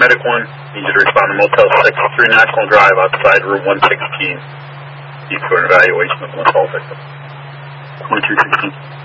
Medic 1, need you to respond to Motel 6, 3 National Drive outside room 116. Need for an evaluation of an assault victim. 1316.